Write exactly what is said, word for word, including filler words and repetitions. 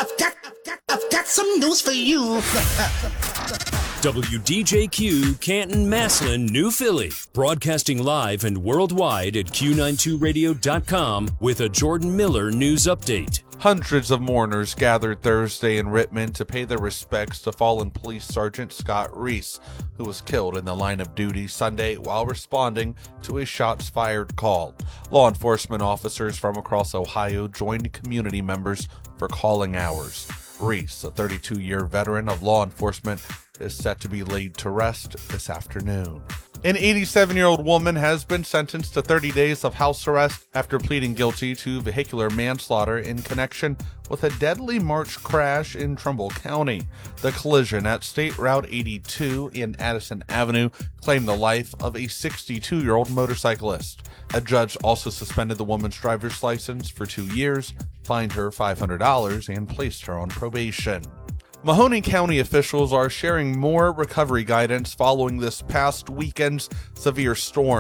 I've got, I've got, I've got some news for you. W D J Q, Canton, Massillon, New Philly. Broadcasting live and worldwide at Q ninety-two radio dot com with a Jordan Miller news update. Hundreds of mourners gathered Thursday in Rittman to pay their respects to fallen Police Sergeant Scott Reese, who was killed in the line of duty Sunday while responding to a shots fired call. Law enforcement officers from across Ohio joined community members for calling hours. Reese, a thirty-two-year veteran of law enforcement, is set to be laid to rest this afternoon. An eighty-seven-year-old woman has been sentenced to thirty days of house arrest after pleading guilty to vehicular manslaughter in connection with a deadly March crash in Trumbull County. The collision at State Route eighty-two and Addison Avenue claimed the life of a sixty-two-year-old motorcyclist. A judge also suspended the woman's driver's license for two years, fined her five hundred dollars, and placed her on probation. Mahoney County officials are sharing more recovery guidance following this past weekend's severe storm.